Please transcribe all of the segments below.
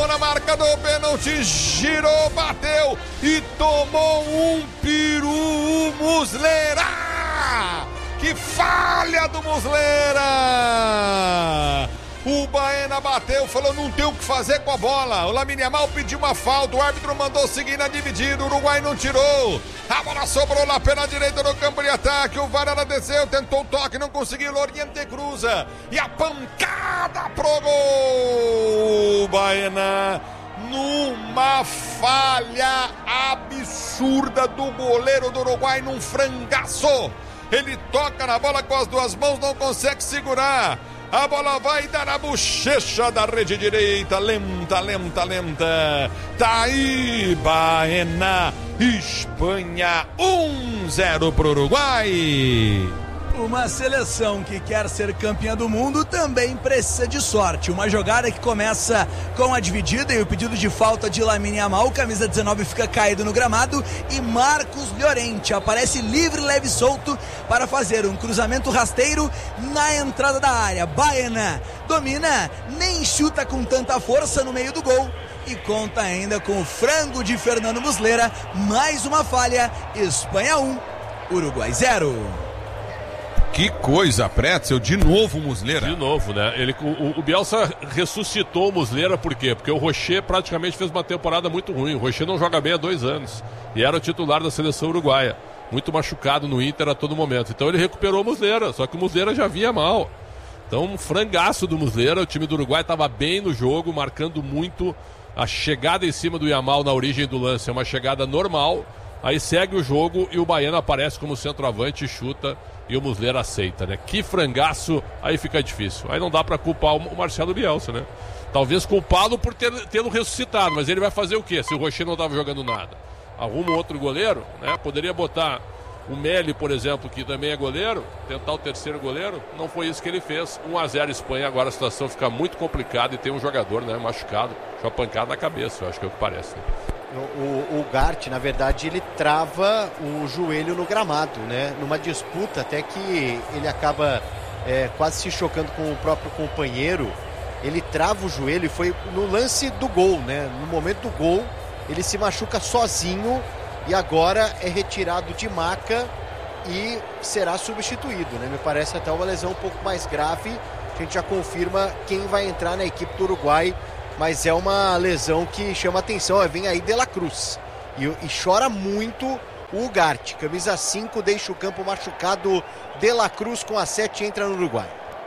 mão na marca do pênalti, girou, bateu e tomou um peru, o Muslera! Que falha do Muslera! O Baena bateu, falou, não tem o que fazer com a bola. O Lamine Yamal pediu uma falta, o árbitro mandou seguir na dividida, o Uruguai não tirou. A bola sobrou lá pela direita no campo de ataque, o Varela desceu, tentou o toque, não conseguiu, Loriente cruza. E a pancada pro gol, Baena. Numa falha absurda do goleiro do Uruguai, num frangaço. Ele toca na bola com as duas mãos, não consegue segurar. A bola vai dar na bochecha da rede direita. Lenta. Tá aí, Baena. Espanha 1-0 pro Uruguai. Uma seleção que quer ser campeã do mundo também precisa de sorte. Uma jogada que começa com a dividida e o pedido de falta de Lamine Yamal. O camisa 19 fica caído no gramado e Marcos Llorente aparece livre, leve e solto para fazer um cruzamento rasteiro na entrada da área. Baena domina, nem chuta com tanta força no meio do gol. E conta ainda com o frango de Fernando Muslera. Mais uma falha. Espanha 1, Uruguai 0. Que coisa, Pretzel, de novo o Muslera. De novo, né? O Bielsa ressuscitou o Muslera, por quê? Porque o Rocher praticamente fez uma temporada muito ruim. O Rocher não joga bem há 2 anos. E era o titular da seleção uruguaia. Muito machucado no Inter a todo momento. Então ele recuperou o Muslera, só que o Muslera já vinha mal. Então um frangaço do Muslera. O time do Uruguai estava bem no jogo, marcando muito. A chegada em cima do Yamal na origem do lance é uma chegada normal. Aí segue o jogo e o Baena aparece como centroavante e chuta. E o Muslera aceita, né? Que frangaço, aí fica difícil. Aí não dá pra culpar o Marcelo Bielsa, né? Talvez culpá-lo por tê-lo ressuscitado, mas ele vai fazer o quê se o Rocher não tava jogando nada? Arruma outro goleiro, né? Poderia botar o Meli, por exemplo, que também é goleiro, tentar o terceiro goleiro. Não foi isso que ele fez. 1-0 Espanha, agora a situação fica muito complicada e tem um jogador, né, machucado, com a pancada na cabeça, eu acho que é o que parece, né? O Gart, na verdade, ele trava o joelho no gramado, né? Numa disputa até que ele acaba quase se chocando com o próprio companheiro. Ele trava o joelho e foi no lance do gol, né? No momento do gol, ele se machuca sozinho e agora é retirado de maca e será substituído, né? Me parece até uma lesão um pouco mais grave. A gente já confirma quem vai entrar na equipe do Uruguai. Mas é uma lesão que chama atenção. Vem aí De La Cruz. E chora muito o Ugarte. Camisa 5, deixa o campo machucado. De La Cruz com a 7 entra no Uruguai.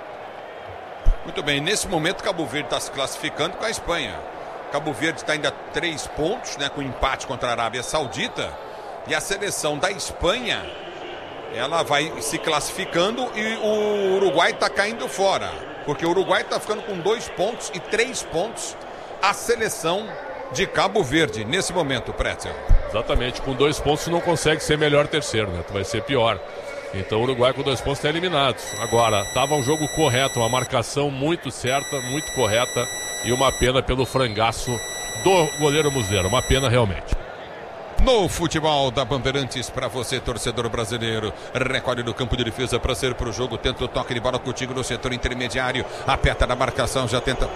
Muito bem, nesse momento Cabo Verde está se classificando com a Espanha. Cabo Verde está ainda 3 pontos, né, com empate contra a Arábia Saudita. E a seleção da Espanha, ela vai se classificando e o Uruguai está caindo fora. Porque o Uruguai está ficando com 2 pontos e 3 pontos a seleção de Cabo Verde, nesse momento, Pretzel. Exatamente, com 2 pontos não consegue ser melhor terceiro, né? Vai ser pior. Então o Uruguai com 2 pontos está eliminado. Agora, estava um jogo correto, uma marcação muito certa, muito correta e uma pena pelo frangaço do goleiro Muslera, uma pena realmente. No futebol da Bandeirantes, para você, torcedor brasileiro, recolhe do campo de defesa para ser pro jogo, tenta o toque de bola contigo no setor intermediário, aperta na marcação, já tenta...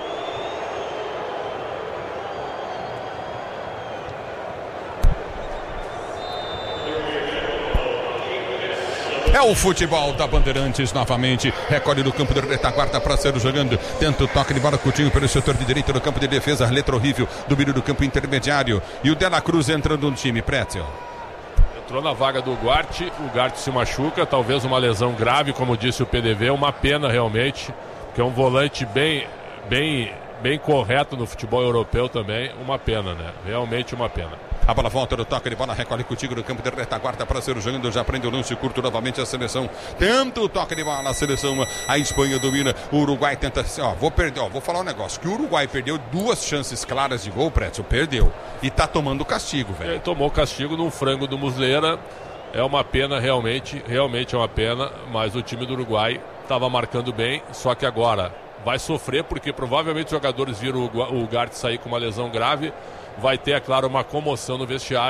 É o futebol da Bandeirantes novamente. Recolhe do campo de retaguarda para ser jogando. Tenta o toque de bola Coutinho pelo setor de direita do campo de defesa. Letra horrível do meio do campo intermediário. E o De La Cruz entrando no time. Pretzel. Entrou na vaga do Ugarte. O Ugarte se machuca. Talvez uma lesão grave, como disse o PDV. Uma pena realmente. Que é um volante bem correto no futebol europeu também. Uma pena, né? Realmente uma pena. A bola volta do toque de bola, recolhe contigo no campo de retaguarda para ser jogando, já prende o lance curto novamente a seleção. Tenta o toque de bola, a seleção, a Espanha domina, o Uruguai tenta, vou falar um negócio, que o Uruguai perdeu 2 chances claras de gol, Pretzel, perdeu, e tá tomando castigo, velho. Ele tomou castigo num frango do Muslera, é uma pena realmente é uma pena, mas o time do Uruguai estava marcando bem, só que agora vai sofrer, porque provavelmente os jogadores viram o Ugarte sair com uma lesão grave. Vai ter, é claro, uma comoção no vestiário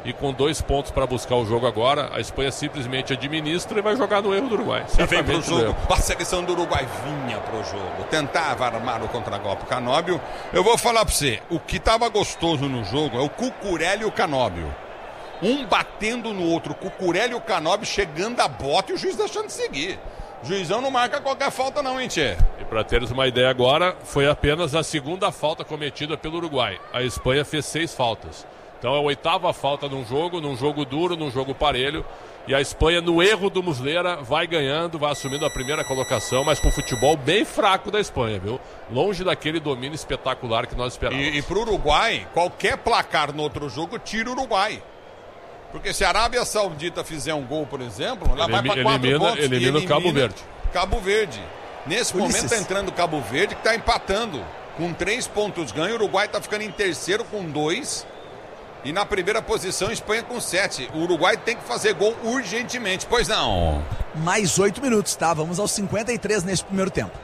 e com 2 pontos para buscar o jogo agora, a Espanha simplesmente administra e vai jogar no erro do Uruguai. E vem pro jogo, a seleção do Uruguai vinha pro jogo, tentava armar o contragolpe. Canóbio, eu vou falar pra você, o que tava gostoso no jogo é o Cucurella e o Canóbio. Um batendo no outro, o Cucurella e o Canóbio chegando a bota e o juiz deixando de seguir. O juizão não marca qualquer falta não, hein, tchê? E para teres uma ideia agora, foi apenas a segunda falta cometida pelo Uruguai. A Espanha fez 6 faltas. Então é a 8ª falta num jogo duro, num jogo parelho. E a Espanha, no erro do Muslera, vai ganhando, vai assumindo a primeira colocação, mas com futebol bem fraco da Espanha, viu? Longe daquele domínio espetacular que nós esperávamos. E pro Uruguai, qualquer placar no outro jogo tira o Uruguai. Porque se a Arábia Saudita fizer um gol, por exemplo, ela vai para 4 pontos. Elimina o Cabo Verde. Cabo Verde. Nesse momento está entrando o Cabo Verde, que está empatando. Com 3 pontos ganho, o Uruguai está ficando em terceiro com 2. E na primeira posição, a Espanha com 7. O Uruguai tem que fazer gol urgentemente, pois não. Mais 8 minutos, tá? Vamos aos 53 nesse primeiro tempo.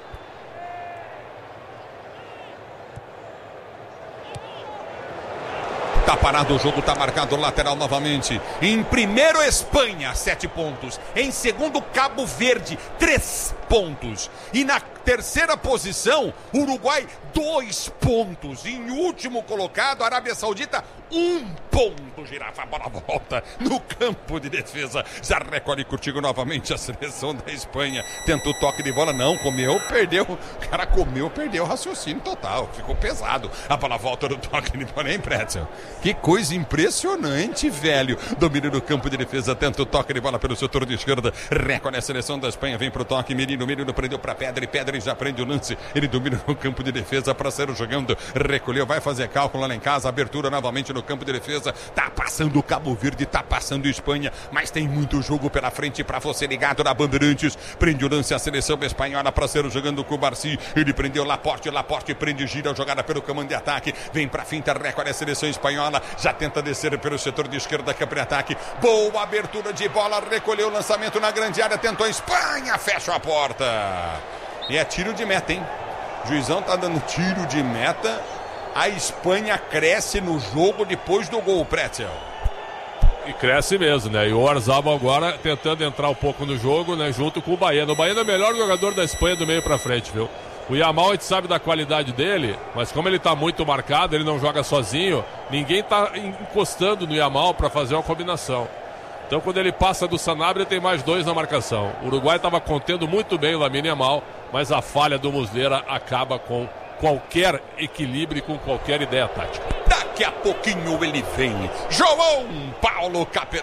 Tá parado o jogo, tá marcado o lateral novamente. Em primeiro, Espanha, 7 pontos. Em segundo, Cabo Verde, 3 pontos. E na terceira posição, Uruguai, 2 pontos. Em último colocado, Arábia Saudita, 1 ponto. Girafa, a bola volta no campo de defesa. Já recolhe contigo novamente a seleção da Espanha. Tenta o toque de bola, não, comeu, perdeu. O cara comeu, perdeu o raciocínio total. Ficou pesado. A bola volta no toque de bola, hein, Pretzel? Que coisa impressionante, velho. Domínio do campo de defesa, tenta o toque de bola pelo setor de esquerda. Recolhe a seleção da Espanha, vem pro toque. Menino prendeu pra Pedra e já prende o lance. Ele domina no campo de defesa para sair jogando. Recolheu, vai fazer cálculo lá em casa. Abertura novamente no campo de defesa. Tá passando o Cabo Verde, tá passando Espanha, mas tem muito jogo pela frente para você ligado na Bandeirantes. Prende o lance a seleção espanhola para ser jogando com o Barci. Ele prendeu Laporte prende, gira a jogada pelo comando de ataque. Vem pra finta, recolhe a seleção espanhola. Já tenta descer pelo setor de esquerda, campo de ataque. Boa abertura de bola, recolheu o lançamento na grande área, tentou a Espanha, fecha a porta. E é tiro de meta, hein? O juizão tá dando tiro de meta. A Espanha cresce no jogo depois do gol, Pretzel. E cresce mesmo, né? E o Oyarzabal agora tentando entrar um pouco no jogo, né? Junto com o Baena. O Baena é o melhor jogador da Espanha do meio pra frente, viu? O Yamal, a gente sabe da qualidade dele, mas como ele tá muito marcado, ele não joga sozinho, ninguém tá encostando no Yamal para fazer uma combinação. Então quando ele passa do Sanabria, tem mais 2 na marcação. O Uruguai estava contendo muito bem o Lamine Yamal, mas a falha do Muslera acaba com qualquer equilíbrio e com qualquer ideia tática. Daqui a pouquinho ele vem. João Paulo Capelão.